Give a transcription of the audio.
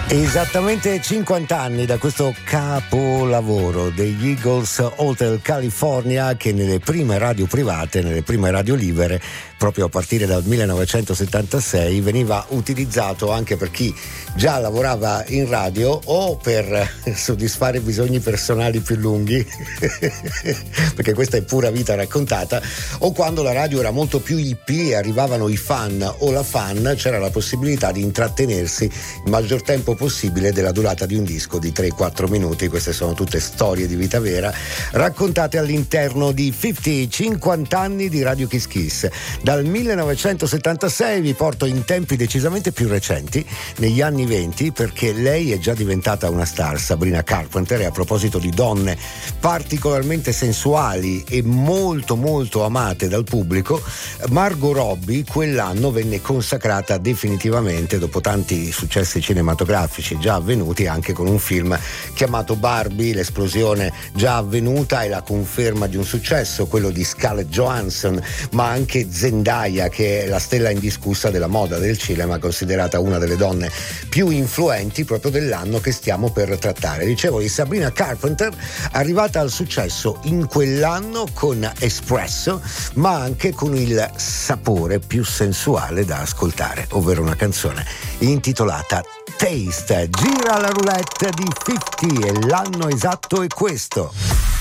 Esattamente 50 anni da questo capolavoro degli Eagles, Hotel California, che nelle prime radio private, nelle prime radio libere, proprio a partire dal 1976, veniva utilizzato anche per chi già lavorava in radio o per soddisfare bisogni personali più lunghi perché questa è pura vita raccontata, o quando la radio era molto più hippie e arrivavano i fan o la fan, c'era la possibilità di intrattenersi il maggior tempo possibile della durata di un disco di 3-4 minuti. Queste sono tutte storie di vita vera raccontate all'interno di 50 anni di Radio Kiss Kiss. Dal 1976 vi porto in tempi decisamente più recenti, negli anni 20, perché lei è già diventata una star, Sabrina Carpenter, e a proposito di donne particolarmente sensuali e molto molto amate dal pubblico, Margot Robbie quell'anno venne consacrata definitivamente, dopo tanti successi cinematografici già avvenuti, anche con un film chiamato Barbie, l'esplosione già avvenuta e la conferma di un successo, quello di Scarlett Johansson, ma anche Zendaya, che è la stella indiscussa della moda del cinema, considerata una delle donne più influenti proprio dell'anno che stiamo per trattare. Dicevo di Sabrina Carpenter, arrivata al successo in quell'anno con Espresso, ma anche con il sapore più sensuale da ascoltare, ovvero una canzone intitolata Taste. Gira la roulette di 50 e l'anno esatto è questo.